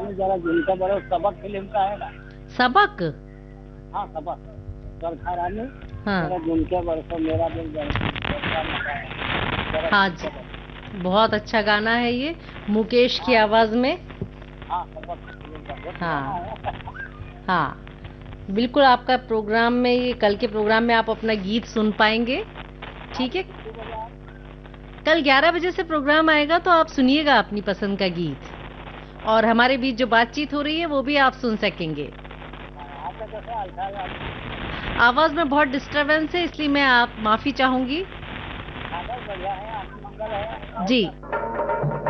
गाने जरा झुमके बड़े सबक फिल्म का है ना। सबक। हाँ सबक, बरखा रानी। हाँ। जरा झुमके बरसो मेरा दिल धड़के कैसा मजा है, जरा हाँ झुमके जी, बरसो। बहुत अच्छा गाना है ये, मुकेश की हाँ आवाज में। हाँ सबक फिल्म का बहुत पुराना हाँ। है। हाँ, बिल्कुल आपका प्रोग्राम में, ये कल के प्रोग्राम में आप अपना गीत सुन पाएंगे। आप ठीक है। कितने बजे आए? कल 11 बजे से प्रोग्राम आएगा, तो आप सुनिएगा अपनी पसंद का गीत, और हमारे बीच जो बातचीत हो रही है वो भी आप सुन सकेंगे। हाँ, आपका कैसा हाल चाल है आपकी? आवाज में बहुत डिस्टरबेंस है, इसलिए मैं आप माफी चाहूंगी। हाँ बस बढ़िया है, आपकी मंगल है और जी। क्या।